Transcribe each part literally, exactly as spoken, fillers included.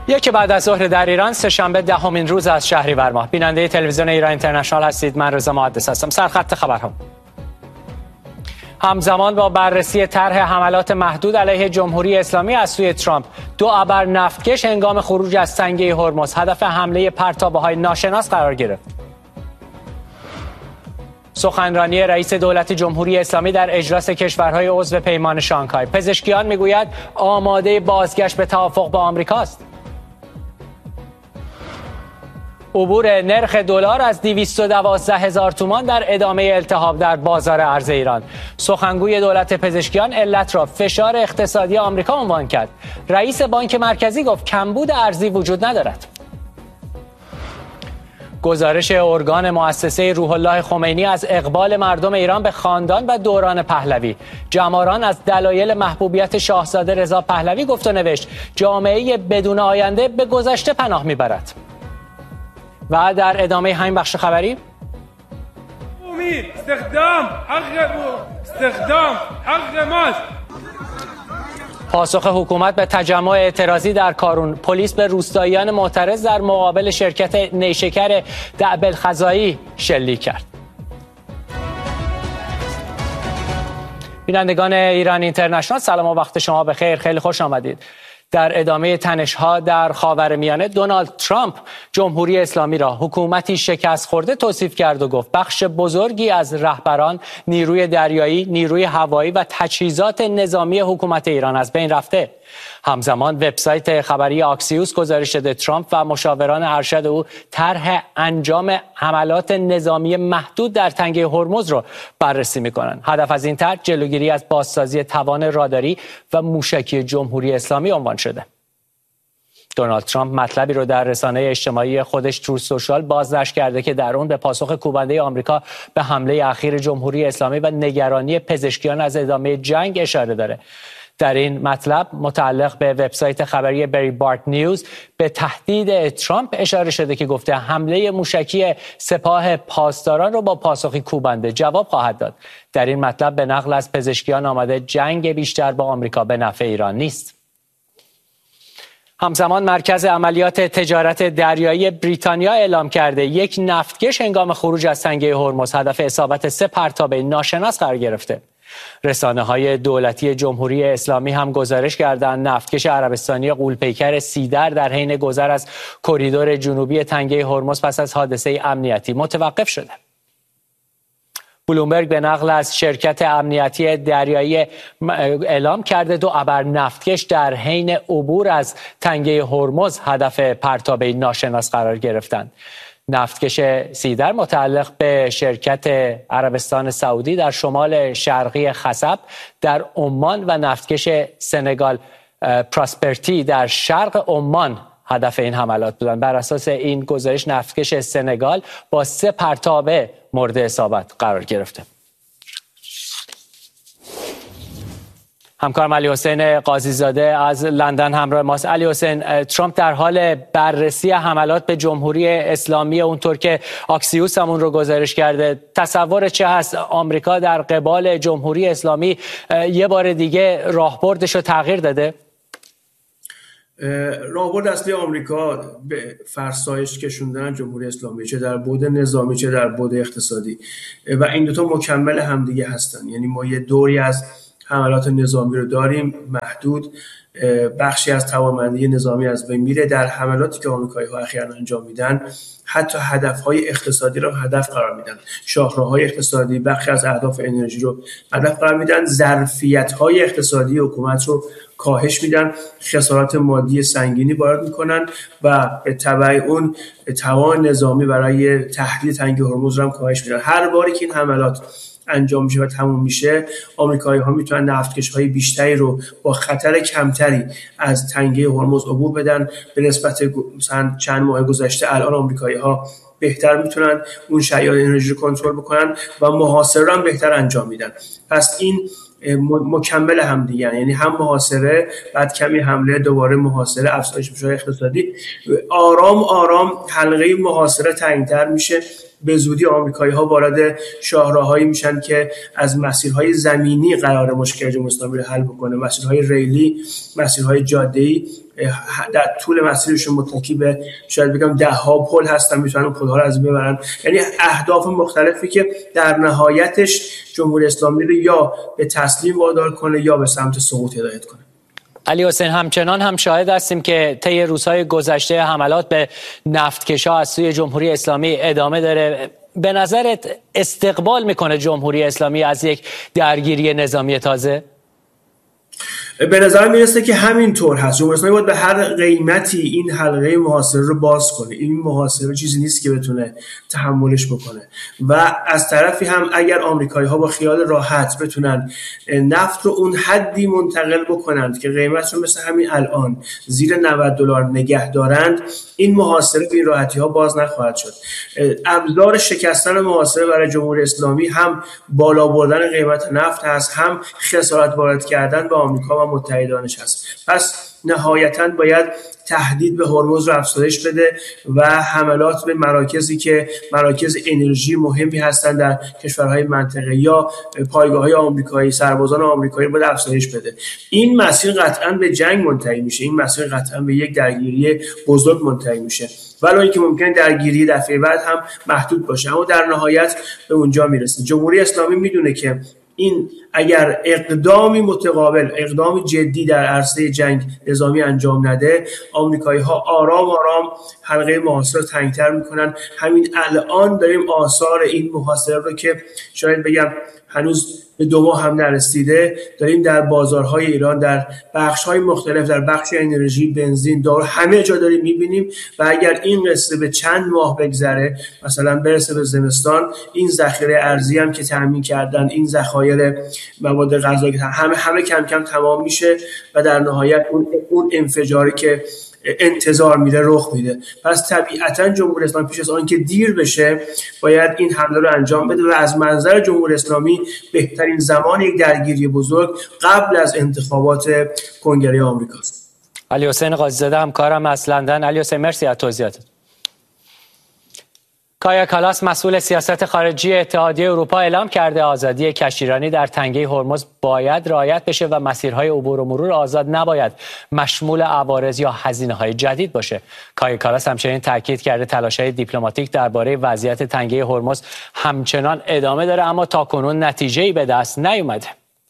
یک بعد از ظهر در ایران، سه‌شنبه دهمین روز از شهریور ماه. بیننده تلویزیون ایران اینترنشنال هستید. من رضا محدث هستم. سرخط خبرها. همزمان با بررسی طرح حملات محدود علیه جمهوری اسلامی از سوی ترامپ، دو ابر نفتکش هنگام خروج از تنگه هرمز هدف حمله پرتابه‌های ناشناس قرار گرفت. سخنرانی رئیس دولت جمهوری اسلامی در اجلاس کشورهای عضو پیمان شانگهای. پزشکیان میگوید آماده بازگشت به توافق با آمریکاست. عبور نرخ دلار از دویست و دوازده هزار تومان در ادامه التهاب در بازار ارز ایران. سخنگوی دولت پزشکیان علت را فشار اقتصادی آمریکا عنوان کرد. رئیس بانک مرکزی گفت کمبود ارزی وجود ندارد. گزارش ارگان مؤسسه روح الله خمینی از اقبال مردم ایران به خاندان و دوران پهلوی. جماران از دلایل محبوبیت شاهزاده رضا پهلوی گفت و نوشت جامعه بدون آینده به گذشته پناه میبرد. و در ادامه همین بخش خبری استخدام حق استخدام حق ماست. پاسخ حکومت به تجمع اعتراضی در کارون. پلیس به روستاییان معترض در مقابل شرکت نیشکر دعبل خزایی شلیک کرد. بینندگان ایران اینترنشنال، سلام و وقت شما بخیر. خیلی خوش آمدید. در ادامه تنش‌ها در خاورمیانه، دونالد ترامپ جمهوری اسلامی را حکومتی شکست خورده توصیف کرد و گفت بخش بزرگی از رهبران، نیروی دریایی، نیروی هوایی و تجهیزات نظامی حکومت ایران از بین رفته. همزمان وبسایت خبری آکسیوس گزارش داده ترامپ و مشاوران ارشد او طرح انجام حملات نظامی محدود در تنگه هرمز را بررسی می‌کنند. هدف از این طرح جلوگیری از بازسازی توان راداری و موشکی جمهوری اسلامی عنوان شده. دونالد ترامپ مطلبی رو در رسانه اجتماعی خودش ترو سوشال بازنشر کرده که در اون به پاسخ کوبنده آمریکا به حمله اخیر جمهوری اسلامی و نگرانی پزشکیان از ادامه جنگ اشاره داره. در این مطلب متعلق به وبسایت خبری بری بارت نیوز به تهدید ترامپ اشاره شده که گفته حمله موشکی سپاه پاسداران رو با پاسخی کوبنده جواب خواهد داد. در این مطلب به نقل از پزشکیان آمده جنگ بیشتر با آمریکا به نفع ایران نیست. همزمان مرکز عملیات تجارت دریایی بریتانیا اعلام کرده یک نفتکش هنگام خروج از تنگه هرمز هدف اصابت سه پرتابه ناشناس قرار گرفته. رسانه‌های دولتی جمهوری اسلامی هم گزارش کردند نفتکش عربستانی غول‌پیکر سیدر در حین گذر از کریدور جنوبی تنگه هرمز پس از حادثه امنیتی متوقف شده. بلومبرگ به نقل از شرکت امنیتی دریایی اعلام کرده دو ابر نفتکش در حین عبور از تنگه هرمز هدف پرتابه ناشناس قرار گرفتند. نفتکش سیدر متعلق به شرکت عربستان سعودی در شمال شرقی خصب در عمان و نفتکش سنگال پراسپرتی در شرق عمان هدف این حملات بودند. بر اساس این گزارش نفتکش سنگال با سه پرتابه مورد اصابت قرار گرفته. همکارم علی حسین قاضی زاده از لندن همراه ماست. علی حسین، ترامپ در حال بررسی حملات به جمهوری اسلامی اونطور که آکسیوس همون رو گزارش کرده، تصور چه هست آمریکا در قبال جمهوری اسلامی یه بار دیگه راهبردش رو تغییر داده؟ راهبرد اصلی آمریکا به فرسایش کشوندن جمهوری اسلامی، چه در بعد نظامی چه در بعد اقتصادی، و این دوتا مکمل همدیگه هستن. یعنی ما یه دوری از حملات نظامی رو داریم محدود، بخشی از توانمندی نظامی از بین میره. در حملاتی که آمریکایی‌ها اخیراً انجام میدن حتی هدف‌های اقتصادی رو هدف قرار میدن، شاهراه‌های اقتصادی، بخشی از اهداف انرژی رو هدف قرار میدن، ظرفیت‌های اقتصادی حکومت رو کاهش میدن، خسارات مادی سنگینی وارد میکنن و به تبع اون توان نظامی برای تهدید تنگه هرمز رو هم کاهش میدن. هر باری که این حملات انجام میشه و تموم میشه، آمریکایی‌ها میتونن نفتکش‌های بیشتری رو با خطر کمتری از تنگه هرمز عبور بدن. به نسبت مثلا چند ماه گذشته الان آمریکایی‌ها بهتر میتونن اون شیار انرژی رو کنترل بکنن و محاصره رو هم بهتر انجام میدن. پس این مکمل هم دیگه، یعنی هم محاصره، بعد کمی حمله، دوباره محاصره، افزایش میشه اقتصادی. آرام آرام حلقه محاصره تنگ‌تر میشه به زودی آمریکایی‌ها وارد شاهراهایی میشن که از مسیرهای زمینی قرار مشکل جمهوری اسلامی رو حل بکنه، مسیرهای ریلی، مسیرهای جاده‌ای. در طول مسیرشون متکی به شاید بگم ده ها پل هستن، میتونن پل‌ها رو از بین ببرن. یعنی اهداف مختلفی که در نهایتش جمهوری اسلامی رو یا به تسلیم وادار کنه یا به سمت سقوط هدایت کنه. علی حسین، همچنان هم شاهد هستیم که طی روزهای گذشته حملات به نفتکشا از سوی جمهوری اسلامی ادامه داره. به نظرت استقبال میکنه جمهوری اسلامی از یک درگیری نظامی تازه؟ به نظر میرسه که همین طور هست. جمهوری اسلامی باید به هر قیمتی این حلقه محاصره رو باز کنه. این محاصره چیزی نیست که بتونه تحملش بکنه و از طرفی هم اگر آمریکایی‌ها با خیال راحت بتونن نفت رو اون حدی منتقل بکنند که قیمت رو مثل همین الان زیر نود دلار نگه دارند، این محاصره به این راحتی‌ها باز نخواهد شد. ابزار شکستن محاصره برای جمهوری اسلامی هم بالا بردن قیمت نفت هست، هم خسارت وارد کردن به آمریکا و متحدانش هست. پس نهایتاً باید تهدید به هرمز رو افزایش بده و حملات به مراکزی که مراکز انرژی مهمی هستند در کشورهای منطقه یا پایگاه‌های آمریکایی، سربازان آمریکایی باید افزایش بده. این مسیر قطعاً به جنگ منتهی میشه، این مسیر قطعاً به یک درگیری بزرگ منتهی میشه، ولی اینکه ممکن درگیری دفعه بعد هم محدود باشه، اما در نهایت به اونجا میرسه. جمهوری اسلامی میدونه که این اگر اقدامی متقابل، اقدامی جدی در عرصه جنگ نظامی انجام نده، آمریکایی‌ها آرام آرام حلقه محاصره رو تنگ‌تر میکنن. همین الان داریم آثار این محاصره رو که شاید بگم هنوز به دو ماه هم نرسیده داریم در بازارهای ایران، در بخش‌های مختلف، در بخش انرژی، بنزین، دارو، همه جا داریم می‌بینیم. و اگر این قصه به چند ماه بگذره، مثلا برسه به زمستان، این ذخیره ارزی هم که تامین کردن، این ذخایر مواد غذایی که همه همه کم کم تمام میشه و در نهایت اون اون انفجاری که انتظار میره رخ میده. پس طبیعتا جمهوری اسلامی پیش از آن که دیر بشه باید این حمله رو انجام بده و از منظر جمهوری اسلامی بهترین زمان یک درگیری بزرگ قبل از انتخابات کنگره آمریکاست. علی حسین قاضی‌زاده، همکارم از لندن. علی حسین، مرسی از توضیحاتت. کایا کالاس، مسئول سیاست خارجی اتحادیه اروپا، اعلام کرده آزادی کشتیرانی در تنگه هرمز باید رعایت بشه و مسیرهای عبور و مرور آزاد نباید مشمول عوارض یا هزینه‌های جدید باشه. کایا کالاس همچنین تاکید کرده تلاش‌های دیپلماتیک درباره وضعیت تنگه هرمز همچنان ادامه داره، اما تاکنون نتیجه‌ای به دست نیومده.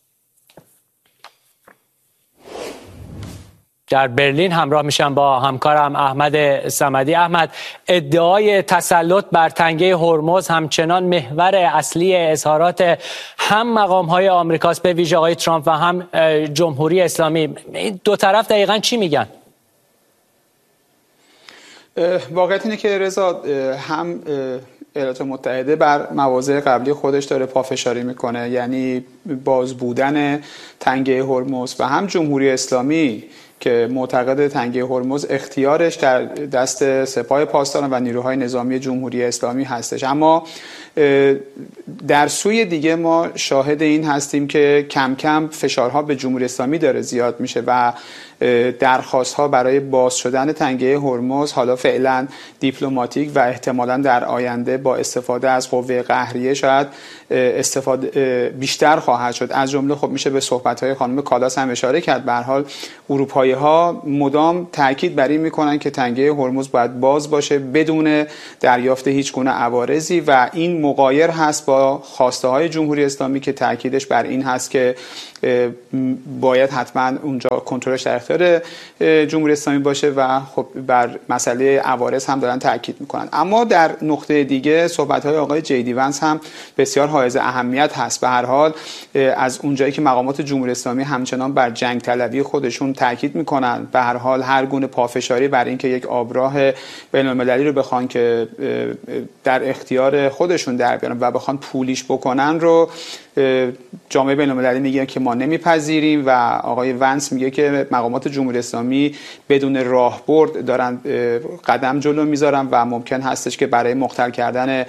در برلین همراه میشم با همکارم احمد صمدی. احمد، ادعای تسلط بر تنگه هرمز همچنان محور اصلی اظهارات هم مقام‌های آمریکاست، به ویژه آقای ترامپ و هم جمهوری اسلامی. این دو طرف دقیقاً چی میگن؟ واقعیت اینه که رضا، هم ایالات متحده بر مواضع قبلی خودش داره پافشاری میکنه، یعنی باز بودن تنگه هرمز، و هم جمهوری اسلامی که معتقد تنگه هرمز اختیارش در دست سپاه پاسداران و نیروهای نظامی جمهوری اسلامی هستش. اما در سوی دیگه ما شاهد این هستیم که کم کم فشارها به جمهوری اسلامی داره زیاد میشه و درخواست ها برای باز شدن تنگه هرمز حالا فعلا دیپلماتیک و احتمالاً در آینده با استفاده از قوه قهریه شاید استفاده بیشتر خواهد شد. از جمله خب میشه به صحبت های خانم کالاس هم اشاره کرد. به هر حال اروپایی ها مدام تاکید بر این میکنن که تنگه هرمز باید باز باشه بدون دریافت هیچ گونه عوارضی و این مغایر هست با خواسته های جمهوری اسلامی که تاکیدش بر این هست که باید حتما اونجا کنترلش در اختیار جمهوری اسلامی باشه و خب بر مسئله عوارض هم دارن تاکید میکنن. اما در نقطه دیگه صحبت های آقای جی دی ونس هم بسیار حائز اهمیت هست. به هر حال از اونجایی که مقامات جمهوری اسلامی همچنان بر جنگ طلبی خودشون تاکید میکنن، به هر حال هر گونه پافشاری بر اینکه یک آبراه بین‌المللی رو بخوان که در اختیار خودشون در بیارن و بخوان پولیش بکنن رو جامعه بین‌المللی میگه که ما نمیپذیریم و آقای ونس میگه که مقامات جمهوری اسلامی بدون راهبرد دارن قدم جلو میذارن و ممکن هستش که برای مختل کردن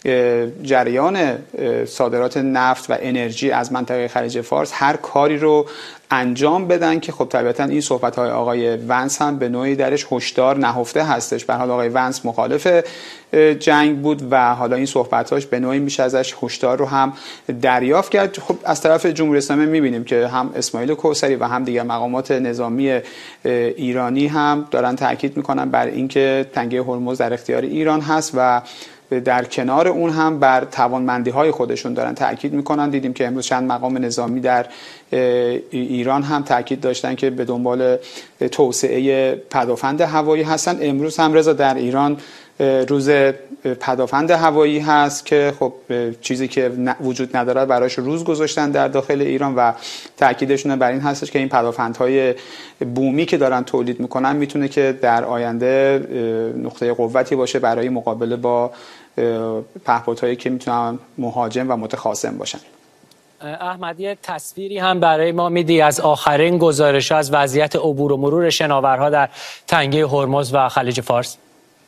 جریان صادرات نفت و انرژی از منطقه خلیج فارس هر کاری رو انجام بدن که خب طبیعتا این صحبت‌های آقای ونس هم به نوعی درش هشدار نهفته هستش. به حال آقای ونس مخالف جنگ بود و حالا این صحبت‌هاش به نوعی میشه ازش هشدار رو هم دریافت کرد. خب از طرف جمهوری اسلامی می‌بینیم که هم اسماعیل کوثری و هم دیگر مقامات نظامی ایرانی هم دارن تاکید می‌کنن بر اینکه تنگه هرمز در اختیار ایران هست و در کنار اون هم بر توانمندی‌های خودشون دارن تاکید میکنن. دیدیم که امروز چند مقام نظامی در ایران هم تاکید داشتن که به دنبال توسعه پدافند هوایی هستن. امروز هم رضا در ایران روز پدافند هوایی هست که خب چیزی که وجود نداره براش روز گذاشتن در داخل ایران و تاکیدشون بر این هستش که این پدافندهای بومی که دارن تولید میکنن میتونه که در آینده نقطه قوتی باشه برای مقابله با پهپادهایی که میتونن مهاجم و متخاصم باشن. احمد، یه تصویری هم برای ما میدی از آخرین گزارش از وضعیت عبور و مرور شناورها در تنگه هرمز و خلیج فارس؟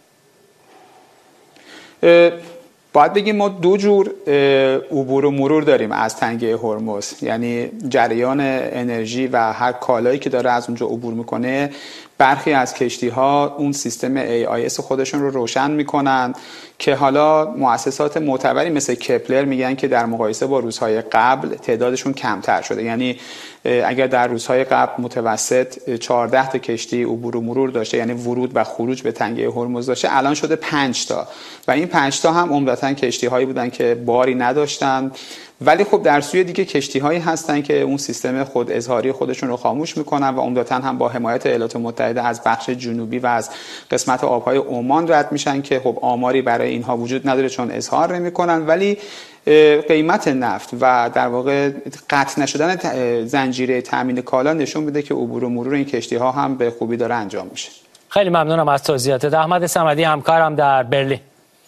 باید بگیم ما دو جور عبور و مرور داریم از تنگه هرمز، یعنی جریان انرژی و هر کالایی که داره از اونجا عبور میکنه. برخی از کشتی ها اون سیستم ای آی اس خودشون رو روشن میکنن که حالا مؤسسات معتبری مثل کپلر میگن که در مقایسه با روزهای قبل تعدادشون کمتر شده. یعنی اگر در روزهای قبل متوسط چهارده تا کشتی عبور و مرور داشته، یعنی ورود و خروج به تنگه هرمز داشته، الان شده پنج تا و این پنج تا هم عمدتاً کشتی هایی بودن که باری نداشتن. ولی خب در سوی دیگه کشتی هایی هستن که اون سیستم خود اظهاری خودشون رو خاموش میکنن و عمدتاً هم با حمایت ایالات متحده از بخش جنوبی و از قسمت آبهای عمان رد میشن که خب آماری برای اینها وجود نداره چون اظهار نمیکنن. ولی قیمت نفت و در واقع قطع نشدن زنجیره تامین کالا نشون میده که عبور و مرور این کشتی ها هم به خوبی داره انجام میشه. خیلی ممنونم از توضیحاتت. احمد صمدی، همکارم در برلین.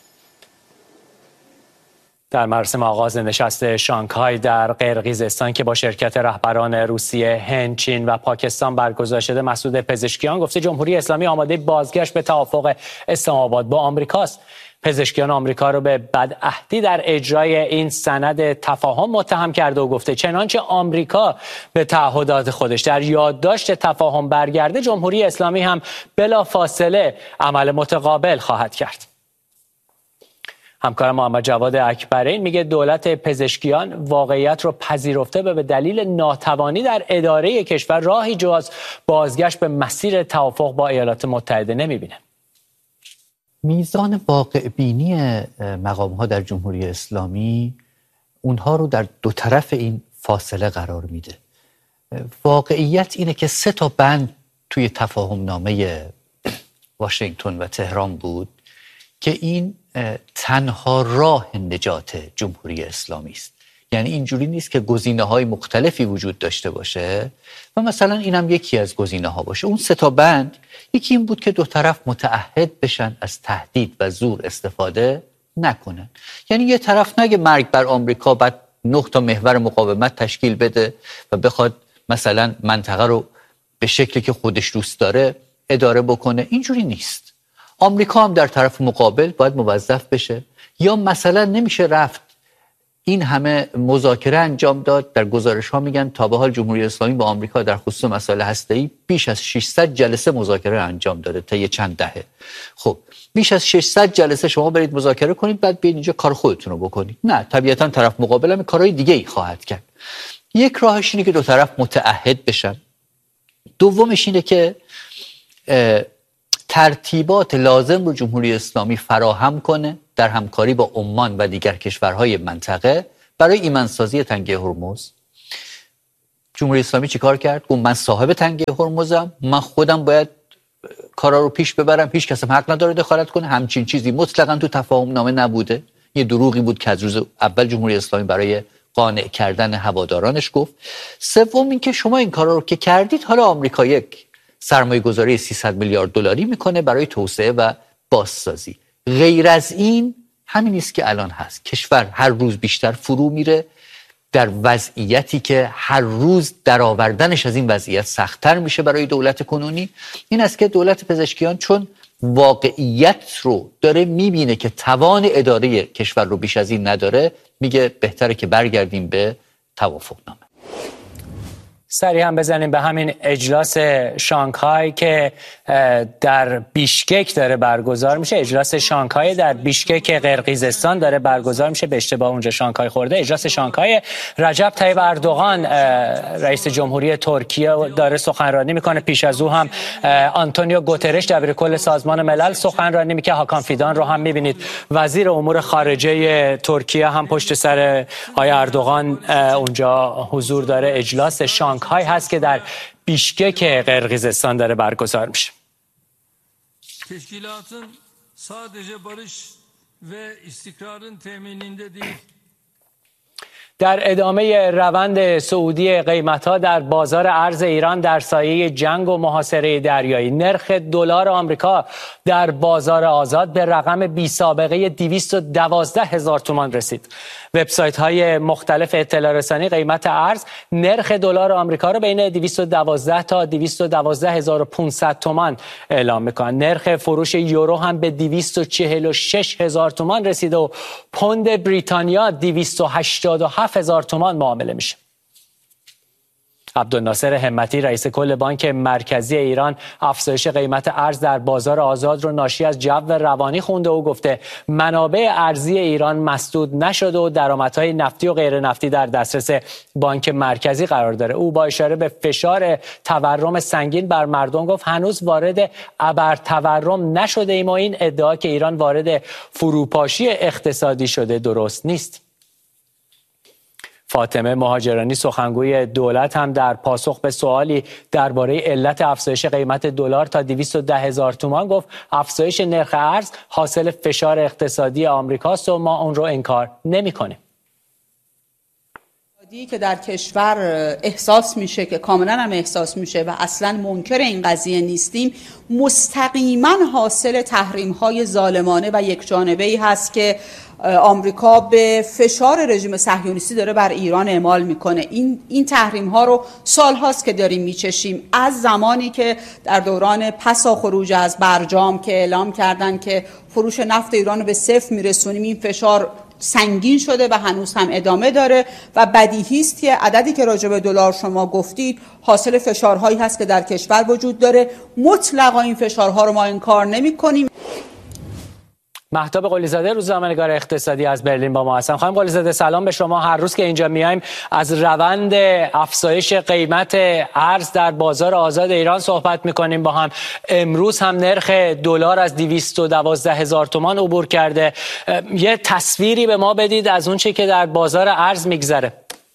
در مراسم آغاز نشست شانگهای در قرقیزستان که با شرکت رهبران روسیه، هند، چین و پاکستان برگزار شده، مسعود پزشکیان گفته جمهوری اسلامی آماده بازگشت به توافق اسلام آباد با آمریکاست. پزشکیان آمریکا رو به بدعهدی در اجرای این سند تفاهم متهم کرده و گفته چنانچه آمریکا به تعهدات خودش در یادداشت تفاهم برگرده، جمهوری اسلامی هم بلافاصله عمل متقابل خواهد کرد. همکار محمد جواد اکبرین میگه دولت پزشکیان واقعیت رو پذیرفته و به دلیل ناتوانی در اداره کشور راهی جز بازگشت به مسیر توافق با ایالات متحده نمیبینه. میزان واقع بینی مقام ها در جمهوری اسلامی اونها رو در دو طرف این فاصله قرار میده. واقعیت اینه که سه تا بند توی تفاهم نامه واشنگتن و تهران بود که این تنها راه نجات جمهوری اسلامی است. یعنی اینجوری نیست که گزینه‌های مختلفی وجود داشته باشه و مثلا اینم یکی از گزینه‌ها باشه. اون سه تا بند، یکی این بود که دو طرف متعهد بشن از تهدید و زور استفاده نکنن. یعنی یه طرف نگه مرگ بر آمریکا، بعد نه تا محور مقاومت تشکیل بده و بخواد مثلا منطقه رو به شکلی که خودش دوست داره اداره بکنه. اینجوری نیست. آمریکا هم در طرف مقابل باید موظف بشه. یا مثلا نمیشه رفت این همه مذاکره انجام داد. در گزارش ها میگن تا به حال جمهوری اسلامی با آمریکا در خصوص مسائل هسته‌ای بیش از ششصد جلسه مذاکره انجام داده تا یه چند دهه. خب بیش از ششصد جلسه شما برید مذاکره کنید بعد بیاید اینجا کار خودتون رو بکنید؟ نه، طبیعتا طرف مقابل هم کارهای دیگه ای خواهد کرد. یک راهش اینه که دو طرف متعهد بشن. دومش اینه که ترتیبات لازم رو جمهوری اسلامی فراهم کنه در همکاری با عمان و دیگر کشورهای منطقه برای ایمنسازی تنگه هرمز. جمهوری اسلامی چیکار کرد؟ گفت من صاحب تنگه هرمزم، من خودم باید کارا رو پیش ببرم، هیچ کس هم حق نداره دخالت کنه. همچین چیزی مطلقاً تو تفاهم نامه نبوده. یه دروغی بود که از روز اول جمهوری اسلامی برای قانع کردن هوادارانش گفت. سوم این که شما این کارا رو که کردید، حالا آمریکا یک سرمایه گذاری سیصد میلیارد دلاری میکنه برای توسعه و بازسازی. غیر از این همین است که الان هست. کشور هر روز بیشتر فرو میره در وضعیتی که هر روز درآوردنش از این وضعیت سخت‌تر میشه برای دولت کنونی. این است که دولت پزشکیان چون واقعیت رو داره میبینه که توان اداره کشور رو بیش از این نداره، میگه بهتره که برگردیم به توافقنامه. سریع هم بزنیم به همین اجلاس شانگهای که در بیشکک داره برگزار میشه. اجلاس شانگهای در بیشکک قرقیزستان داره برگزار میشه، به اشتباه اونجا شانگهای خورده. اجلاس شانگهای رجب طیب اردوغان رئیس جمهوری ترکیه داره سخنرانی میکنه. پیش از او هم آنتونیو گوترش دبیرکل سازمان ملل سخنرانی میکنه. هاکان فیدان رو هم میبینید، وزیر امور خارجه ترکیه هم پشت سر آقای اردوغان اونجا حضور داره. اجلاس شانگهای های هست که در بیشکک قرقیزستان داره برگزار میشه. Teşkilatın sadece barış ve istikrarın temininde değil. در ادامه روند صعودی قیمت‌ها در بازار ارز ایران در سایه جنگ و محاصره دریایی، نرخ دلار آمریکا در بازار آزاد به رقم بی سابقه دویست و دوازده هزار تومان رسید. وبسایت‌های مختلف اطلاع رسانی قیمت ارز نرخ دلار آمریکا رو بین دویست و دوازده تا دویست و دوازده هزار و پانصد تومان اعلام می‌کنند. نرخ فروش یورو هم به دویست و چهل و شش هزار تومان رسید و پوند بریتانیا دویست و هشتاد و هفت هزار تومان معامله میشه. عبدالناصر همتی رئیس کل بانک مرکزی ایران افزایش قیمت ارز در بازار آزاد رو ناشی از جو روانی خونده و گفته منابع ارزی ایران مسدود نشده و درآمدهای نفتی و غیر نفتی در دسترس بانک مرکزی قرار داره. او با اشاره به فشار تورم سنگین بر مردم گفت هنوز وارد ابر تورم نشده ایم و این ادعا که ایران وارد فروپاشی اقتصادی شده درست نیست. فاطمه مهاجرانی سخنگوی دولت هم در پاسخ به سوالی درباره علت افزایش قیمت دلار تا دویست و ده هزار تومان گفت افزایش نرخ ارز حاصل فشار اقتصادی آمریکاست و ما اون رو انکار نمی‌کنیم. که در کشور احساس میشه که کاملا هم احساس میشه و اصلا منکر این قضیه نیستیم، مستقیما حاصل تحریم‌های ظالمانه و یکجانبه‌ای هست که آمریکا به فشار رژیم صهیونیستی داره بر ایران اعمال میکنه. این این تحریم ها رو سال هاست که داریم میچشیم، از زمانی که در دوران پسا خروج از برجام که اعلام کردن که فروش نفت ایران رو به صفر میرسونیم. این فشار سنگین شده و هنوز هم ادامه داره و بدیهی است که عددی که راجع به دلار شما گفتید حاصل فشارهایی هست که در کشور وجود داره. مطلقا این فشارها رو ما انکار نمی‌کنیم. مهتاب قلی‌زاده روزنامه‌نگار اقتصادی از برلین با ما هستن. خانم قلی‌زاده سلام به شما. هر روز که اینجا میایم از روند افزایش قیمت ارز در بازار آزاد ایران صحبت میکنیم با هم. امروز هم نرخ دلار از دویست و دوازده هزار تومان عبور کرده. یه تصویری به ما بدید از اون چه که در بازار ارز میگذره.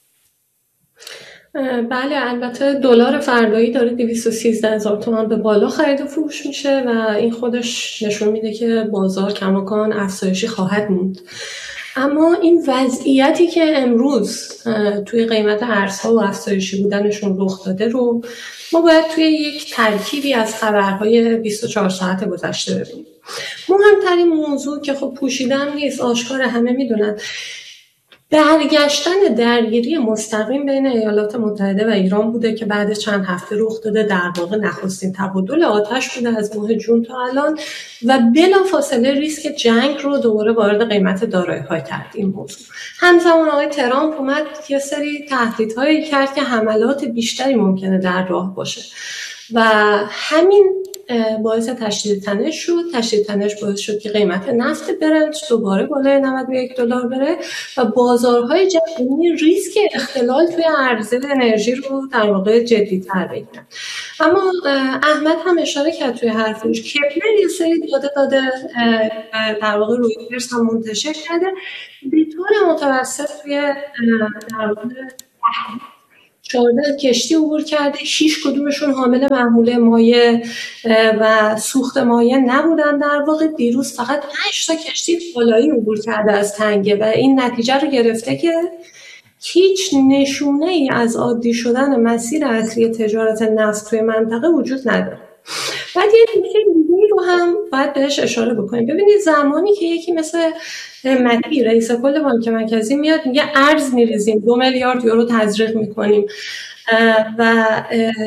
بله، البته دلار فردایی داره دویست و سیزده هزار تومان به بالا خرید و فروش میشه و این خودش نشون میده که بازار کماکان افزایشی خواهد موند. اما این وضعیتی که امروز توی قیمت ارزها و افزایشی بودنشون رخ داده رو ما باید توی یک ترکیبی از خبرهای بیست و چهار ساعت گذشته ببینیم. مهمترین موضوع که خب پوشیدن نیست، آشکار، همه میدونن، برگشتن درگیری مستقیم بین ایالات متحده و ایران بوده که بعد چند هفته رخ داده. در واقع نخستین تبادل آتش بوده از ماه جون تا الان و بلافاصله ریسک جنگ رو دوباره وارد قیمت دارایی‌ها کرد. این موضوع همزمان آقای ترامپ اومد یه سری تهدیدهایی کرد که حملات بیشتری ممکنه در راه باشه و همین باعث تشدید تنش شد. تشدید تنش باعث شد که قیمت نفت برنت دوباره بالای نود و یک دلار بره و بازارهای جهانی ریسک اختلال توی عرضه انرژی رو در واقع جدی‌تر بگیرن. اما احمد هم اشاره کرد توی حرفش، کپلر یه سری داده داده در واقع رویترز هم منتشر کرده به طور متوسط توی در واقع چهارده کشتی عبور کرده، شش کدومشون حامل محموله مایع و سوخت مایع نبودن. در واقع دیروز فقط هشت تا کشتی بالایی عبور کرده از تنگه و این نتیجه رو گرفته که هیچ نشونه ای از عادی شدن مسیر اصلی تجارت نفت توی منطقه وجود نداره. بعد یه نکته دیگه رو هم باید بهش اشاره بکنیم. ببینید زمانی که یکی مثل متی رئیس کل بانک مرکزی میاد میگه ارز میریزیم، دو میلیارد یورو تزریق میکنیم و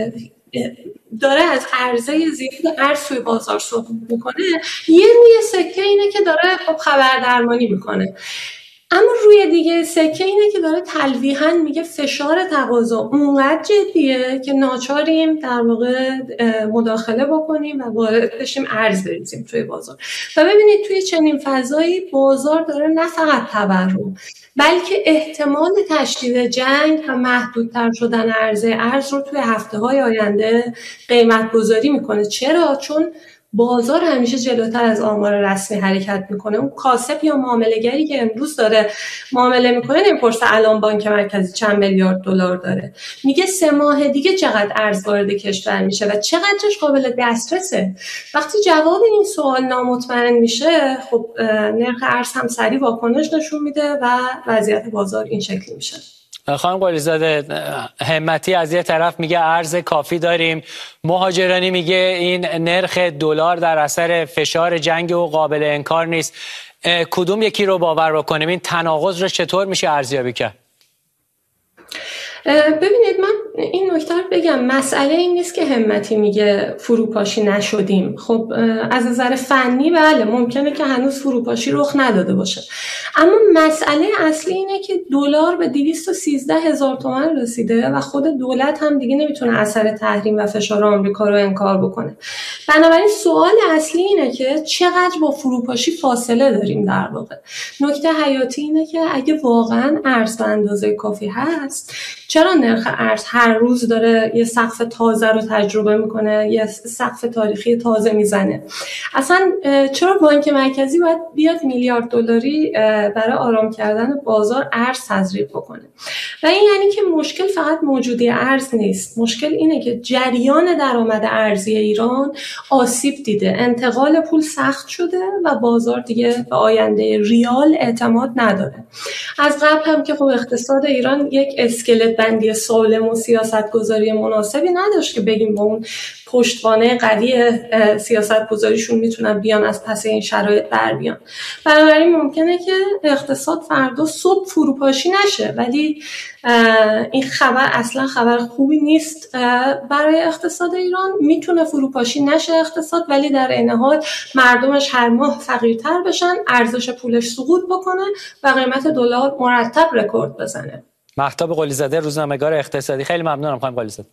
داره از عرضه زیاد ارز توی بازار صحبت میکنه، یه روی سکه اینه که داره خب خبر درمانی میکنه، اما روی دیگه سکه اینه که داره تلویحاً میگه فشار تقاضا اونقدر جدیه که ناچاریم در واقع مداخله بکنیم و وارد بشیم ارز بریزیم توی بازار. و ببینید توی چنین فضایی بازار داره نه فقط تورم بلکه احتمال تشدید جنگ و محدودتر شدن عرضه ارز رو توی هفته‌های آینده قیمت گذاری میکنه. چرا؟ چون بازار همیشه جلوتر از آمار رسمی حرکت میکنه. اون کاسب یا معامله‌گری که امروز داره معامله میکنه نمیپرسه الان بانک مرکزی چند میلیارد دلار داره، میگه سه ماه دیگه چقدر ارز وارد کشور میشه و چقدرش قابل دسترسه. وقتی جواب این سوال نامطمئن میشه، خب نرخ ارز هم سریع واکنش نشون میده و وضعیت بازار این شکلی میشه. خانم قلیزاده، همتی از یه طرف میگه ارز کافی داریم، مهاجرانی میگه این نرخ دلار در اثر فشار جنگ و قابل انکار نیست. کدوم یکی رو باور بکنیم؟ این تناقض رو چطور میشه ارزیابی کرد؟ ببینید من این نکته رو بگم، مسئله این نیست که همتی میگه فروپاشی نشدیم. خب از نظر فنی بله ممکنه که هنوز فروپاشی رخ نداده باشه، اما مسئله اصلی اینه که دلار به دویست و سیزده هزار تومان رسیده و خود دولت هم دیگه نمیتونه اثر تحریم و فشار آمریکا رو انکار بکنه. بنابراین سوال اصلی اینه که چقدر با فروپاشی فاصله داریم. در واقع نکته حیاتی اینه که اگه واقعا ارز به اندازه کافی هست، چرا نرخ ارز هر روز داره یه سقف تازه رو تجربه میکنه، یه سقف تاریخی تازه میزنه؟ اصلا چرا بانک مرکزی باید بیاد میلیارد دلاری برای آرام کردن بازار ارز تزریق بکنه؟ و این یعنی که مشکل فقط موجودی ارز نیست، مشکل اینه که جریان درآمد ارزی ایران آسیب دیده، انتقال پول سخت شده و بازار دیگه به آینده ریال اعتماد نداره. از قبل هم که خب اقتصاد ایران یک اسکلت بندی سالم و سیاستگذاری مناسبی نداشت که بگیم با اون پشتوانه قوی سیاستگذاریشون میتونن بیان از پس این شرایط بر بیان. بنابراین ممکنه که اقتصاد فردا صبح فروپاشی نشه، ولی این خبر اصلا خبر خوبی نیست برای اقتصاد ایران. میتونه فروپاشی نشه اقتصاد، ولی در این حال مردمش هر ماه فقیرتر بشن، ارزش پولش سقوط بکنه و قیمت دلار مرتب رکورد بزنه. مهتاب قلیزاده، روزنامه‌نگار اقتصادی، خیلی ممنونم خانم قلیزاده.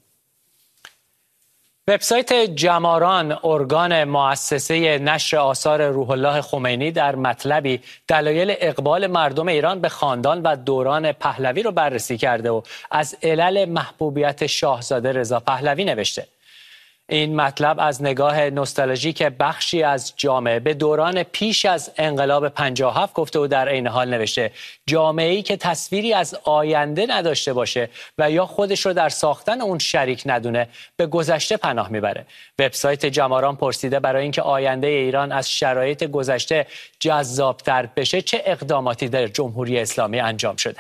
وبسایت جماران، ارگان مؤسسه نشر آثار روح الله خمینی، در مطلبی دلایل اقبال مردم ایران به خاندان و دوران پهلوی رو بررسی کرده و از علل محبوبیت شاهزاده رضا پهلوی نوشته. این مطلب از نگاه نوستالژیک بخشی از جامعه به دوران پیش از انقلاب پنجاه و هفت گفته و در عین حال نوشته جامعه‌ای که تصویری از آینده نداشته باشه و یا خودش رو در ساختن اون شریک ندونه به گذشته پناه میبره. وبسایت جماران پرسیده برای اینکه آینده ایران از شرایط گذشته جذاب‌تر بشه چه اقداماتی در جمهوری اسلامی انجام شده.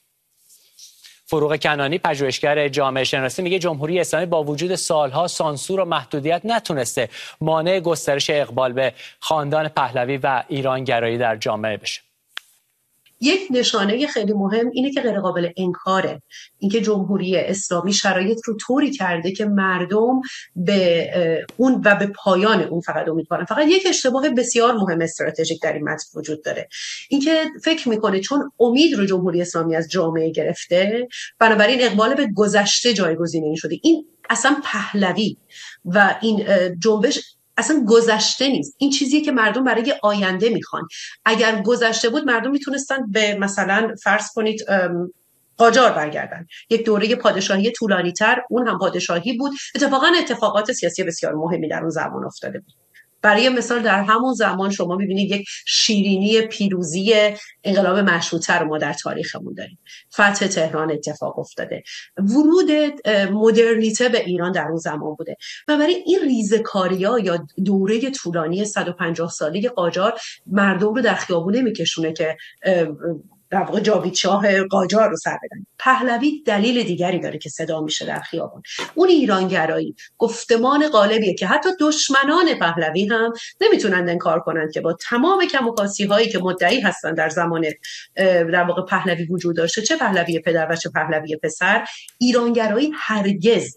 فروغ کنانی، پژوهشگر جامعه شناسی، میگه جمهوری اسلامی با وجود سالها سانسور و محدودیت نتونسته مانع گسترش اقبال به خاندان پهلوی و ایرانگرایی در جامعه بشه. یک نشانه خیلی مهم اینه که غیر قابل انکاره، اینکه جمهوری اسلامی شرایط رو طوری کرده که مردم به اون و به پایان اون فقط امیدوارن. فقط یک اشتباه بسیار مهم استراتژیک در این متن وجود داره، اینکه فکر میکنه چون امید رو جمهوری اسلامی از جامعه گرفته، بنابراین اقبال به گذشته جایگزین این شده. این اصلا پهلوی و این جنبش اصلا گذشته نیست، این چیزیه که مردم برای آینده میخوان. اگر گذشته بود مردم میتونستن به مثلا فرض کنید قاجار برگردن، یک دوره پادشاهی طولانی تر، اون هم پادشاهی بود. اتفاقا اتفاقات سیاسی بسیار مهمی در اون زمان افتاده بود. برای مثال در همون زمان شما میبینید یک شیرینی پیروزی انقلاب مشروطه رو ما در تاریخمون داریم. فتح تهران اتفاق افتاده، ورود مدرنیته به ایران در اون زمان بوده. بنابراین این ریزکاری‌ها یا دوره طولانی صد و پنجاه ساله قاجار مردم رو در خیابون نمیکشونه که در واقع جاوید شاه قاجار رو سر بدن. پهلوی دلیل دیگری داره که صدا میشه در خیابان، اون ایرانگرایی، گفتمان غالبیه که حتی دشمنان پهلوی هم نمیتونن انکار کنند که با تمام کم و کاسی هایی که مدعی هستن در زمان در واقع پهلوی وجود داشته، چه پهلوی پدر و چه پهلوی پسر، ایرانگرایی هرگز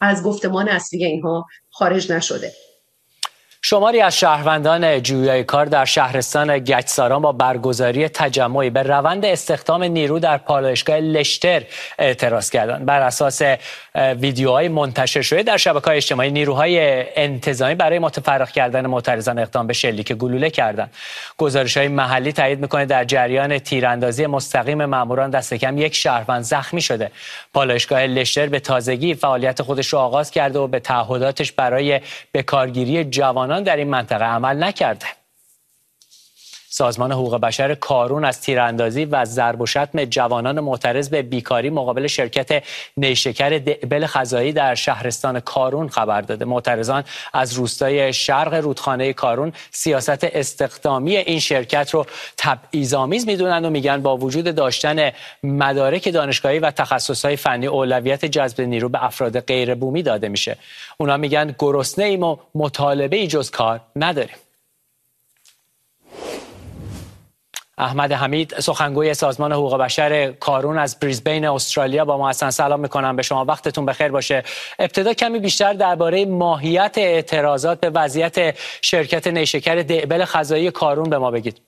از گفتمان اصلی اینها خارج نشده. شماری از شهروندان جویای کار در شهرستان گچساران با برگزاری تجمعی به روند استخدام نیرو در پالایشگاه لشتر اعتراض کردند. بر اساس ویدیوهای منتشر شده در شبکه‌های اجتماعی، نیروهای انتظامی برای متفرق کردن معترضان اقدام به شلیک گلوله کردند. گزارش‌های محلی تایید می‌کنه در جریان تیراندازی مستقیم ماموران دست کم یک شهروند زخمی شده. پالایشگاه لشتر به تازگی فعالیت خودش را آغاز کرده و به تعهداتش برای بکارگیری جوانان در این منطقه عمل نکرده. سازمان حقوق بشر کارون از تیراندازی و ضرب و شتم جوانان معترض به بیکاری مقابل شرکت نیشکر دعبل خزایی در شهرستان کارون خبر داده. معترضان از روستای شرق رودخانه کارون سیاست استخدامی این شرکت رو تبعیض‌آمیز میدونن و میگن با وجود داشتن مدارک دانشگاهی و تخصصهای فنی، اولویت جذب نیرو به افراد غیر بومی داده میشه. اونا میگن گرسنه ایم و مطالبه ای جز کار نداریم. احمد حمید، سخنگوی سازمان حقوق بشر کارون از بریزبین استرالیا با ما هستن. سلام میکنم به شما، وقتتون بخیر باشه. ابتدا کمی بیشتر درباره ماهیت اعتراضات به وضعیت شرکت نیشکر دعبل خزایی کارون به ما بگید.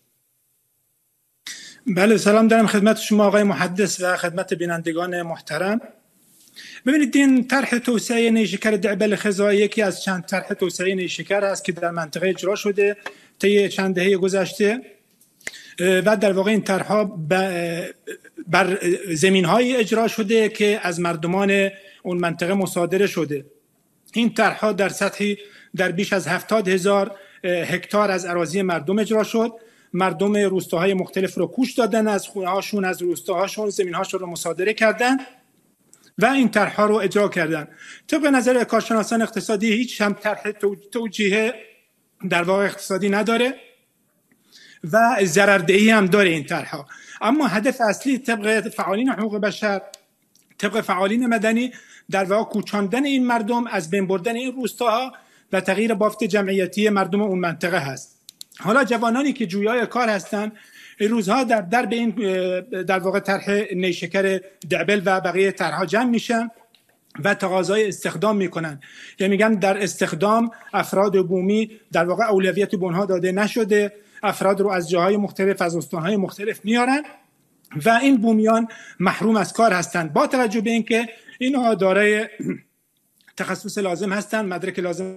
بله، سلام دارم خدمت شما آقای محدث و خدمت بینندگان محترم. ببینید، این طرح توسعه نیشکر دعبل خزایی یکی از چند طرح توسعه نیشکر است که در منطقه اجرا شده طی چند دهه گذشته و در واقع این طرح‌ها بر زمین‌های اجرا شده که از مردمان اون منطقه مصادره شده. این طرح‌ها در سطحی در بیش از هفتاد هزار هکتار از اراضی مردم اجرا شد. مردم روستاهای مختلف رو کوچ دادن، از خونه‌هاشون، از روستاهاشون زمین‌هاشون رو مصادره کردن و این طرح‌ها رو اجرا کردن. طبق نظر کارشناسان اقتصادی هیچ هم طرح توجیه در واقع اقتصادی نداره و ضرردهی هم داره این طرح‌ها. اما هدف اصلی طبق فعالین حقوق بشر، طبق فعالین مدنی، در واقع کوچاندن این مردم، از بین بردن این روستاها و تغییر بافت جمعیتی مردم اون منطقه هست. حالا جوانانی که جویای کار هستن این روزها در در به این در واقع طرح نیشکر دعبل و بقیه طرح‌ها جمع میشن و تقاضای استخدام میکنن. یعنی میگن در استخدام افراد بومی در واقع اولویت به اونها داده نشده، افراد رو از جاهای مختلف، از استانهای مختلف میارن و این بومیان محروم از کار هستند، با توجه به اینکه اینها دارای تخصص لازم هستند، مدرک لازم.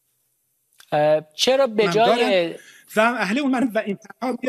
چرا به جای و اهل اون من و این طرح‌ها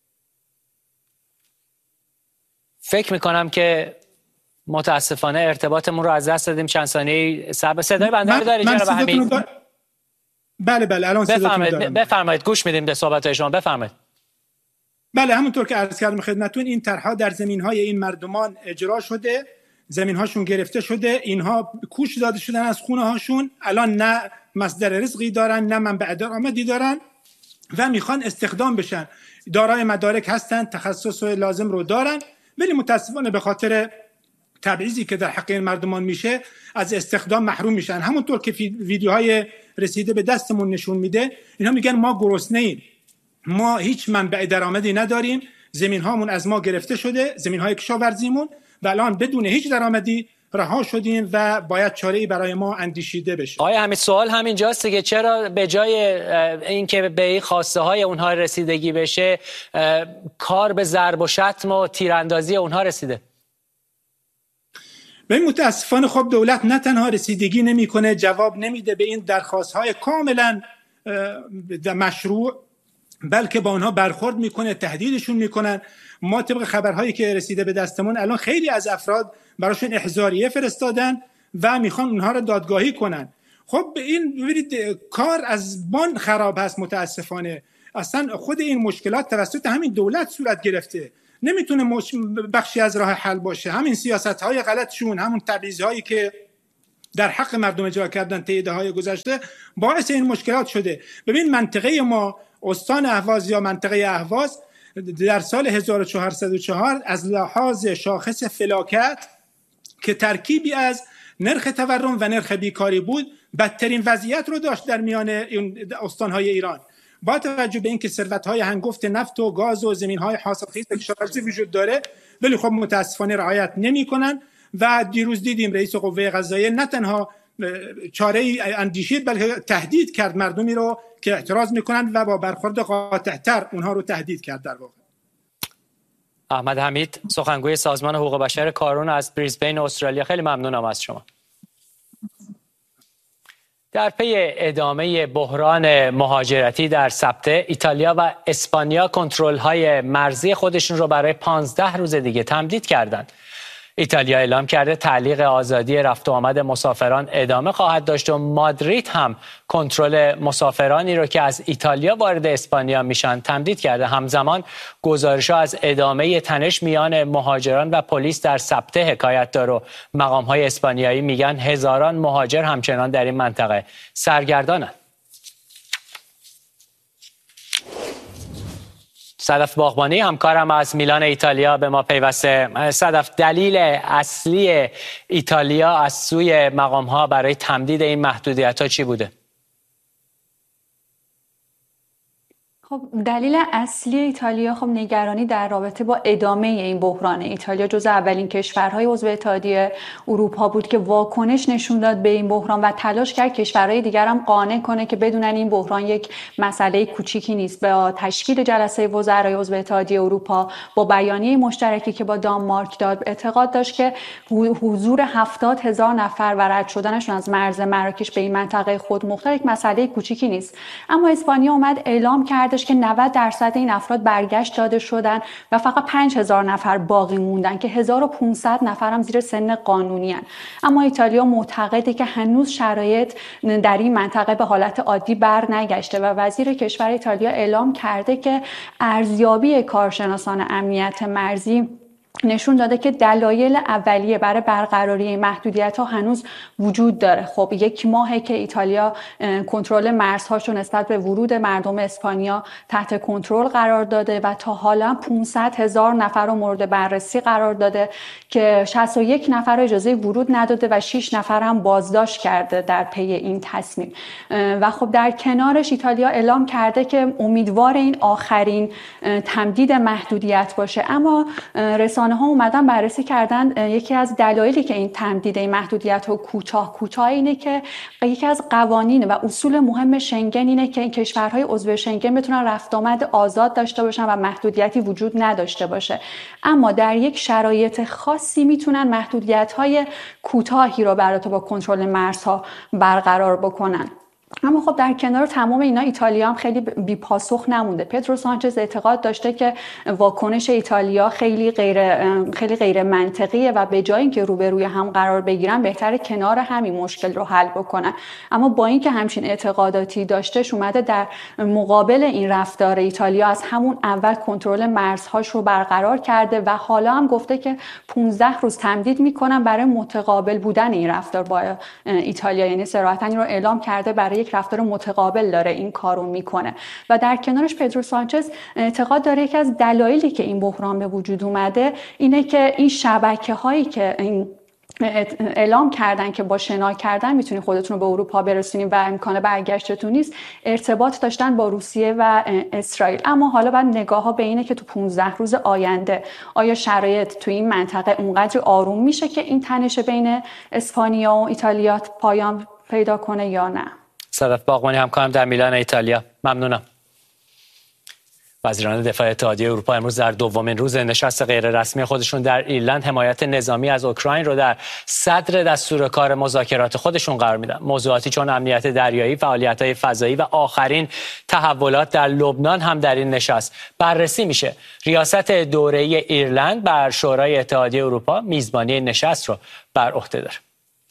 فکر میکنم که متاسفانه ارتباطمون رو از دست دادیم. چند ثانیه صبر. صدای بنده رو دارید جناب حمید؟ دار... بله بله الان صداتون دارم. بفرمایید، گوش میدیم به صحبت‌های شما. بفرمایید. بله، همونطور که عرض کردم خدمتتون، این طرح‌ها در زمین‌های این مردمان اجرا شده، زمین‌هاشون گرفته شده، اینها کوچ داده شدن از خونه‌هاشون، الان نه مصدر رزقی دارن، نه منبع درآمدی دارن و میخوان استخدام بشن. دارای مدارک هستن، تخصص لازم رو دارن، ولی متاسفانه به خاطر تبعیضی که در حق این مردمان میشه از استخدام محروم میشن. همونطور که ویدیوهای رسیده به دستمون نشون میده، اینا میگن ما گرسنه ایم، ما هیچ منبع درآمدی نداریم، زمین هامون از ما گرفته شده، زمین های کشاورزیمون، و الان بدون هیچ درآمدی رها شدیم و باید چاره‌ای برای ما اندیشیده بشه. آقای حمید، سوال همینجاست که چرا به جای اینکه به این خواسته های اونها رسیدگی بشه، کار به ضرب و شتم و تیراندازی اونها رسیده؟ به متاسفانه خب دولت نه تنها رسیدگی نمیکنه، جواب نمیده به این درخواست های کاملا مشروع، بلکه با اونها برخورد میکنه، تهدیدشون میکنن. ما طبق خبرهایی که رسیده به دستمون الان خیلی از افراد براشون احضاریه فرستادن و میخوان اونها رو دادگاهی کنن. خب این ببینید کار از بان خراب هست متاسفانه. اصلا خود این مشکلات توسط همین دولت صورت گرفته، نمیتونه مش... بخشی از راه حل باشه. همین سیاست‌های غلطشون، همون تبعیض‌هایی که در حق مردم اجرا کردن طی دهه‌های گذشته باعث این مشکلات شده. ببین منطقه ما، استان اهواز یا منطقه اهواز، در سال هزار و چهارصد و چهار از لحاظ شاخص فلاکت که ترکیبی از نرخ تورم و نرخ بیکاری بود، بدترین وضعیت رو داشت در میان این استان‌های ایران. با توجه به اینکه ثروت‌های هنگفت نفت و گاز و زمین‌های حاصلخیز کشاورزی وجود داره، ولی خب متاسفانه رعایت نمی‌کنن و دیروز دیدیم رئیس قوه قضاییه نه تنها چاره اندیشید، بلکه تهدید کرد مردمی رو که اعتراض میکنند و با برخورد قاطع‌تر اونها رو تهدید کرد. در واقع احمد حمید، سخنگوی سازمان حقوق بشر کارون از بریزبین استرالیا، خیلی ممنونم از شما. در پی ادامه بحران مهاجرتی در سبته، ایتالیا و اسپانیا کنترل‌های مرزی خودشون رو برای پانزده روز دیگه تمدید کردند. ایتالیا اعلام کرده تعلیق آزادی رفت و آمد مسافران ادامه خواهد داشت و مادرید هم کنترل مسافرانی رو که از ایتالیا وارد اسپانیا میشن تمدید کرده. همزمان گزارش‌ها از ادامه تنش میان مهاجران و پلیس در سبته حکایت داره و مقام‌های اسپانیایی میگن هزاران مهاجر همچنان در این منطقه سرگردانند. صدف باغبانی همکارم از میلان ایتالیا به ما پیوسته. صدف، دلیل اصلی ایتالیا از سوی مقام‌ها برای تمدید این محدودیت‌ها چی بوده؟ خب دلیل اصلی ایتالیا خب نگرانی در رابطه با ادامه این بحران. ایتالیا جزو اولین کشورهای عضو اتحادیه اروپا بود که واکنش نشون داد به این بحران و تلاش کرد کشورهای دیگر هم قانع کنه که بدونن این بحران یک مسئله کوچیکی نیست. با تشکیل جلسه وزرای عضو اتحادیه اروپا با بیانیه مشترکی که با دانمارک داد، اعتقاد داشت که حضور هفتاد هزار نفر و رد شدنشون از مرز مراکش به این منطقه خودمختار یک مسئله کوچیکی نیست. اما اسپانیا اومد اعلام کرد که نود درصد این افراد برگشت داده شدن و فقط پنج هزار نفر باقی موندن که هزار و پانصد نفر هم زیر سن قانونی هن. اما ایتالیا معتقده که هنوز شرایط در این منطقه به حالت عادی بر نگشته و وزیر کشور ایتالیا اعلام کرده که ارزیابی کارشناسان امنیت مرزی نشون داده که دلایل اولیه برای برقراری محدودیت‌ها هنوز وجود داره. خب یک ماهه که ایتالیا کنترل مرزهاشو نسبت به ورود مردم اسپانیا تحت کنترل قرار داده و تا حالا پانصد هزار نفر رو مورد بررسی قرار داده که شصت و یک نفر رو اجازه ورود نداده و شش نفر هم بازداشت کرده در پی این تصمیم. و خب در کنارش ایتالیا اعلام کرده که امیدوار این آخرین تمدید محدودیت باشه. اما رسانه ها اومدن بررسی کردن یکی از دلایلی که این تمدید این محدودیت ها کوتاه کوتاه اینه که یکی از قوانین و اصول مهم شنگن اینه که این کشورهای عضو شنگن بتونن رفت آمد آزاد داشته باشن و محدودیتی وجود نداشته باشه. اما در یک شرایط خاصی میتونن محدودیت های کوتاهی رو برای با کنترل مرزها برقرار بکنن. اما خب در کنار تمام اینا ایتالیا هم خیلی بی پاسخ نمونده. پدرو سانچز اعتقاد داشته که واکنش ایتالیا خیلی غیر خیلی غیر منطقیه و به جای اینکه روبروی هم قرار بگیرن بهتره کنار همین مشکل رو حل بکنن. اما با اینکه همچین اعتقاداتی داشتهش اومده در مقابل این رفتار ایتالیا از همون اول کنترل مرزهاش رو برقرار کرده و حالا هم گفته که پانزده روز تمدید میکنن برای متقابل بودن این رفتار با ایتالیا. یعنی صراحتاً این رو اعلام کرده برای یک رفتار متقابل داره این کارو میکنه. و در کنارش پدرو سانچز اعتقاد داره یکی از دلایلی که این بحران به وجود اومده اینه که این شبکه هایی که این اعلام کردن که با شنا کردن میتونید خودتون رو به اروپا برسونید و امکان برگشتتون نیست، ارتباط داشتن با روسیه و اسرائیل. اما حالا بعد نگاه ها به اینه که تو پانزده روز آینده آیا شرایط تو این منطقه اونقدر آروم میشه که این تنش بین اسپانیا و ایتالیا پایان پیدا کنه یا نه؟ صدف باغبانی همکارم در میلان ایتالیا، ممنونم. وزیران دفاع اتحادیه اروپا امروز در دومین روز نشست غیررسمی خودشون در ایرلند حمایت نظامی از اوکراین رو در صدر دستور کار مذاکرات خودشون قرار میدن. موضوعاتی چون امنیت دریایی، فعالیت‌های فضایی و آخرین تحولات در لبنان هم در این نشست بررسی میشه. ریاست دوره ایرلند بر شورای اتحادیه اروپا میزبانی نشست رو بر عهده داره.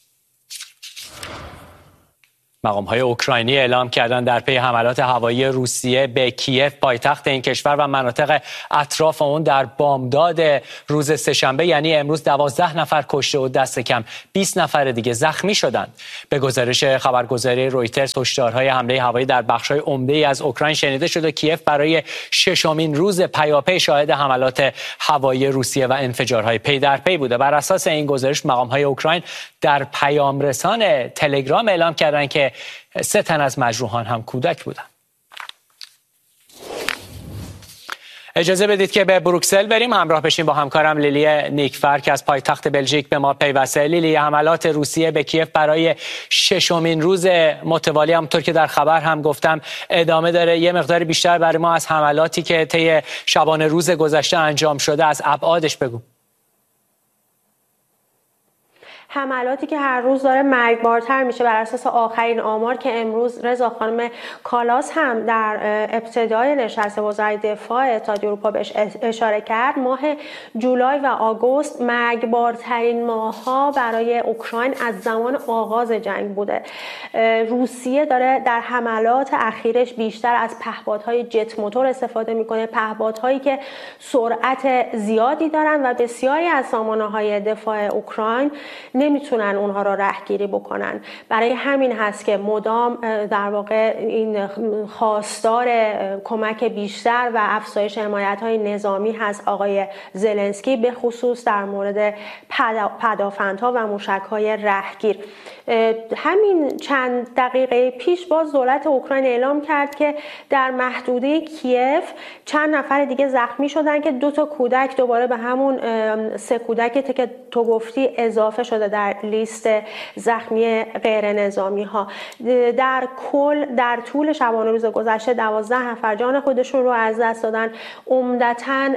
مقام‌های اوکراینی اعلام کردند در پی حملات هوایی روسیه به کیف پایتخت این کشور و مناطق اطراف اون در بامداد روز سه‌شنبه یعنی امروز دوازده نفر کشته و دست کم بیست نفر دیگه زخمی شدند. به گزارش خبرگزاری رویترز هشدارهای حمله هوایی در بخش‌های عمده‌ای از اوکراین شنیده شد و کیف برای ششمین روز پیاپی شاهد حملات هوایی روسیه و انفجارهای پی در پی بوده. بر اساس این گزارش مقام‌های اوکراین در پیام رسان تلگرام اعلام کردند که سه تن از مجروحان هم کودک بودند. اجازه بدید که به بروکسل بریم، همراه بشیم با همکارم لیلی نیکفر که از پایتخت بلژیک به ما پیوسته. لیلی، حملات روسیه به کیف برای ششمین روز متوالی، همونطور که در خبر هم گفتم، ادامه داره. یه مقدار بیشتر برای ما از حملاتی که طی شبانه روز گذشته انجام شده، از ابعادش بگو. حملاتی که هر روز داره مرگبارتر میشه بر اساس آخرین آمار که امروز رضا خانم کالاس هم در ابتدای نشست وزرای دفاع اتحادیه اروپا بهش اشاره کرد، ماه جولای و آگوست مرگبارترین ماه‌ها برای اوکراین از زمان آغاز جنگ بوده. روسیه داره در حملات اخیرش بیشتر از پهپادهای جت موتور استفاده میکنه، پهپادهایی که سرعت زیادی دارن و بسیاری از سامانه‌های دفاع اوکراین نمیتونن اونها را رهگیری بکنن. برای همین هست که مدام در واقع این خواستار کمک بیشتر و افزایش حمایت‌های نظامی هست آقای زلنسکی، به خصوص در مورد پدافندها و موشک‌های رهگیر. همین چند دقیقه پیش باز دولت اوکراین اعلام کرد که در محدوده کیف چند نفر دیگه زخمی شدن که دو تا کودک دوباره به همون سه کودکی که تو گفتی اضافه شده در لیست زخمی غیر نظامی ها. در کل در طول شبانه روز گذشته دوازده نفر جان خودشون رو از دست دادن. عمدتاً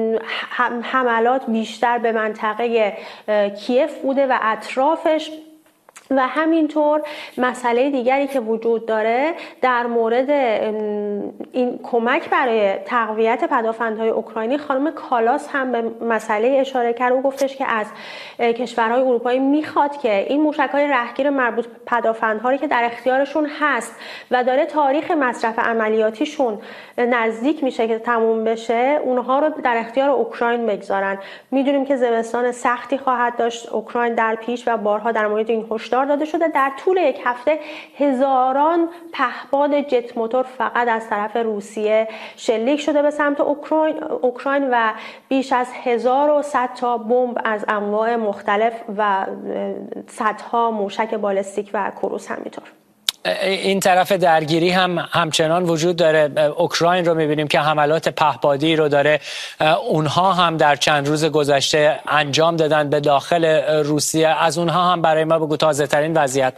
حملات بیشتر به منطقه کیف بوده و اطرافش و همینطور مسئله دیگری که وجود داره در مورد این کمک برای تقویت پدافندهای اوکراینی، خانم کالاس هم به مسئله اشاره کرد. او گفتش که از کشورهای اروپایی میخواد که این موشک‌های رهگیر مربوط پدافندهایی که در اختیارشون هست و داره تاریخ مصرف عملیاتیشون نزدیک میشه که تموم بشه، اونها رو در اختیار اوکراین بگذارن. میدونیم که زمستان سختی خواهد داشت اوکراین در پیش و بارها در مورد این هشدار داده شده. در طول یک هفته هزاران پهپاد جت موتور فقط از طرف روسیه شلیک شده به سمت اوکراین اوکراین و بیش از هزار و صد تا بمب از انواع مختلف و صدها موشک بالستیک و کروز همینطور. این طرف درگیری هم همچنان وجود داره. اوکراین رو می‌بینیم که حملات پهپادی رو داره. اونها هم در چند روز گذشته انجام دادن به داخل روسیه. از اونها هم برای ما بگو تازه ترین وضعیت.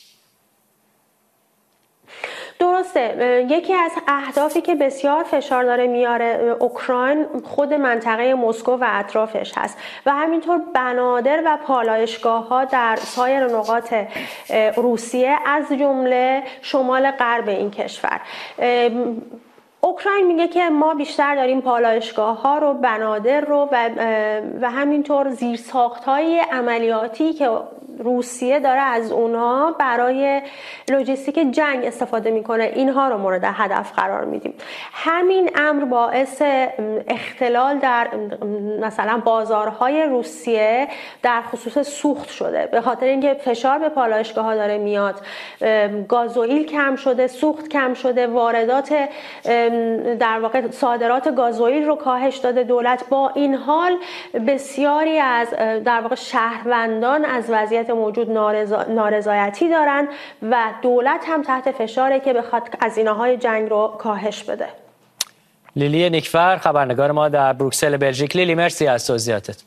درسته، یکی از اهدافی که بسیار فشار داره میاره اوکراین خود منطقه مسکو و اطرافش هست و همینطور بنادر و پالایشگاه ها در سایر نقاط روسیه از جمله شمال غرب این کشور. اوکراین میگه که ما بیشتر داریم پالایشگاه ها رو، بنادر رو و, و همینطور زیرساخت های عملیاتی که روسیه داره از اونها برای لوجستیک جنگ استفاده میکنه، اینها رو مورد هدف قرار میدیم. همین امر باعث اختلال در مثلا بازارهای روسیه در خصوص سوخت شده، به خاطر اینکه فشار به پالایشگاه ها داره میاد، گازوئیل کم شده، سوخت کم شده، واردات در واقع صادرات گازوئیل رو کاهش داده دولت. با این حال بسیاری از در واقع شهروندان از وضعیت موجود نارضا... نارضایتی دارن و دولت هم تحت فشاره که بخواد هزینه‌های جنگ رو کاهش بده. لیلی نیکفر، خبرنگار ما در بروکسل بلژیک. لیلی، مرسی از توضیحاتت.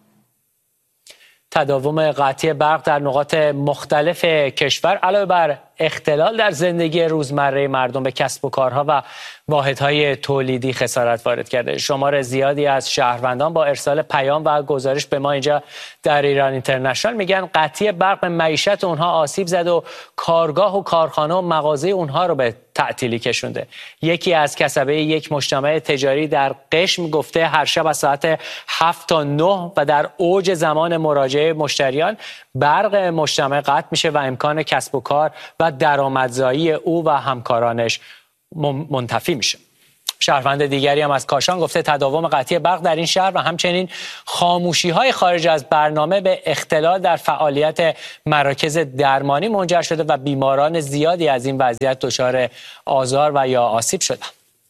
تداوم قطعی برق در نقاط مختلف کشور علاوه بر اختلال در زندگی روزمره مردم به کسب و کارها و واحدهای تولیدی خسارت وارد کرده. شمار زیادی از شهروندان با ارسال پیام و گزارش به ما اینجا در ایران اینترنشنال میگن قطعی برق به معیشت اونها آسیب زد و کارگاه و کارخانه و مغازه اونها رو به تعطیلی کشونده. یکی از کسبه یک مجتمع تجاری در قشم گفته هر شب از ساعت هفت تا نه و در اوج زمان مراجعه مشتریان برق مجتمع قطع میشه و امکان کسب و کار و درآمدزایی او و همکارانش منتفی میشه. شهروند دیگری هم از کاشان گفته تداوم قطعی برق در این شهر و همچنین خاموشی‌های خارج از برنامه به اختلال در فعالیت مراکز درمانی منجر شده و بیماران زیادی از این وضعیت دچار آزار و یا آسیب شدند.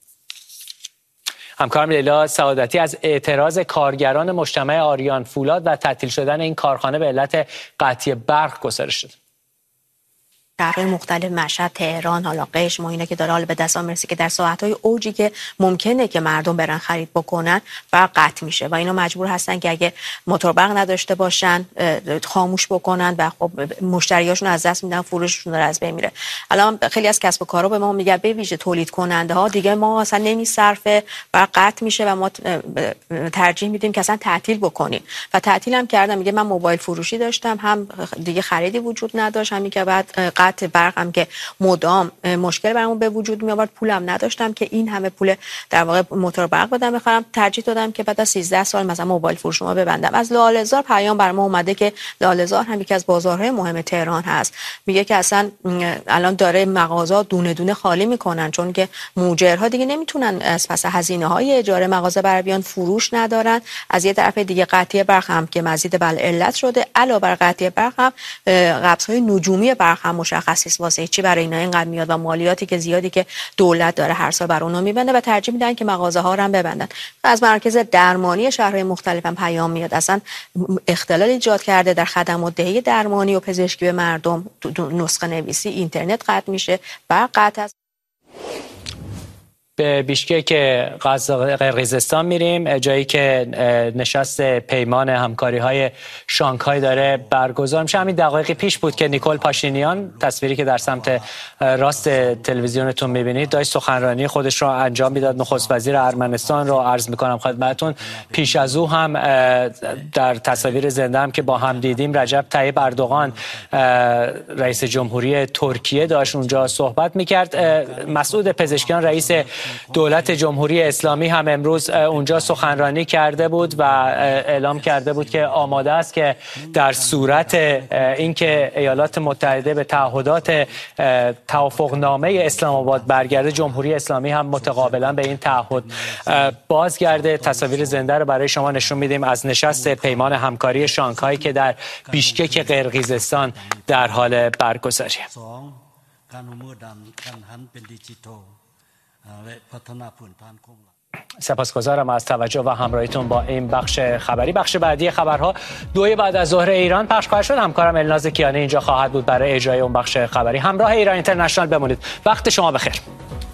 همکارم لیلا سعادتی از اعتراض کارگران مجتمع آریان فولاد و تعطیل شدن این کارخانه به علت قطعی برق گزارش داد. شهرهای مختلف، مشهد، تهران، حالا قشم و اینا که داره حالا به دست میرسه که در ساعت‌های اوجی که ممکنه که مردم برن خرید بکنن برق قطع میشه و اینا مجبور هستن که اگه موتور برق نداشته باشن خاموش بکنن و خب مشتریاشون از دست میدن، فروششون داره از بین میره. الان خیلی از کسب و کارها به ما میگن به ویژه تولید کننده ها دیگه ما اصلا نمیصرفه، برق قطع میشه و ما ترجیح میدیم که اصلا تعطیل بکنیم و تعطیل هم کردم. میگه من موبایل فروشی داشتم، هم دیگه خریدی وجود نداشت، همین که بعد قطع برق هم که مدام مشکل برامون به وجود می آورد، پولم نداشتم که این همه پول در واقع موتور برق بدم بخرم، ترجیح دادم که بعد از سیزده سال مثلا موبایل فروش ما ببندم. از لاله‌زار پیام بر ما اومده که لاله‌زار هم یکی از بازارهای مهم تهران هست. میگه که اصلا الان داره مغازه دونه دونه خالی میکنن چون که موجرها دیگه نمیتونن از پس هزینه‌های اجاره مغازه بر بیان، فروش ندارن. از یه طرف دیگه قطعی برق هم که مزید بر علت شده، علاوه بر قطعی برق هم قبض‌های نجومی برق هم مشخص نیست واسه چی برای اینا اینقدر میاد و مالیاتی که زیادی که دولت داره هر سال بر اونها میبنده و ترجیح میدن که مغازه ها رو هم ببندن. از مرکز درمانی شهرهای مختلف هم پیام میاد اصلا اختلال ایجاد کرده در خدمات دهی درمانی و پزشکی به مردم، نسخه نویسی، اینترنت قطع میشه، برق قطع است. به بیشکک قرقیزستان میریم، جایی که نشست پیمان همکاری های شانگهای داره برگزار میشه. همین دقایقی پیش بود که نیکول پاشینیان، تصویری که در سمت راست تلویزیونتون میبینید، داشت سخنرانی خودش رو انجام میداد. نخست وزیر ارمنستان رو عرض میکنم خدمتتون. پیش از او هم در تصاویر زنده هم که با هم دیدیم، رجب طیب اردوغان رئیس جمهوری ترکیه داشت اونجا صحبت میکرد. مسعود پزشکیان رئیس دولت جمهوری اسلامی هم امروز اونجا سخنرانی کرده بود و اعلام کرده بود که آماده است که در صورت اینکه ایالات متحده به تعهدات توافقنامه اسلام آباد برگرده، جمهوری اسلامی هم متقابلا به این تعهد بازگرده. تصاویر زنده رو برای شما نشون میدیم از نشست پیمان همکاری شانگهای که در بیشکک قرقیزستان در حال برگزاریه. سپاسگزارم از توجه و همراهیتون با این بخش خبری. بخش بعدی خبرها دوی بعد از ظهر ایران پخش خواهد شد. همکارم الناز کیانی اینجا خواهد بود برای اجرای اون بخش خبری. همراه ایران اینترنشنال بمونید. وقت شما بخیر.